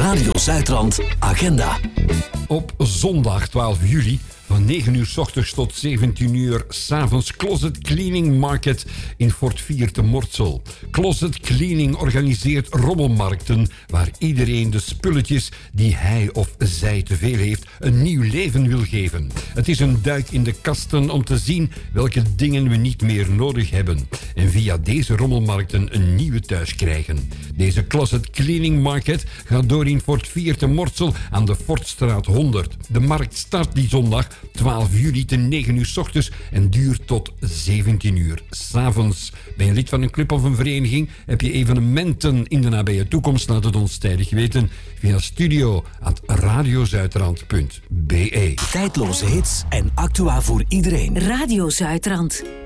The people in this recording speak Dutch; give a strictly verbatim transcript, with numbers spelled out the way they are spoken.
Radio Zuidrand Agenda. Op zondag twaalf juli van negen uur 's ochtends tot zeventien uur 's avonds Closet Cleaning Market in Fort Vier te Mortsel. Closet Cleaning organiseert rommelmarkten waar iedereen de spulletjes die hij of zij te veel heeft een nieuw leven wil geven. Het is een duik in de kasten om te zien welke dingen we niet meer nodig hebben en via deze rommelmarkten een nieuwe thuis krijgen. Deze Closet Cleaning Market gaat door in Fort Vier te Mortsel aan de Fortstraat honderd. De markt start die zondag twaalf juli te negen uur 's ochtends en duurt tot zeventien uur 's avonds. Ben je lid van een club of een vereniging? Heb je evenementen in de nabije toekomst? Laat het ons tijdig weten via studio at radiozuidrand punt be. Tijdloze hits en actua voor iedereen. Radio Zuidrand.